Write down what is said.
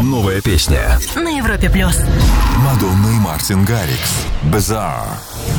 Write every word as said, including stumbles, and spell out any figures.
новая песня на Европе плюс. Мадонна и Мартин Гаррикс. Bizarre.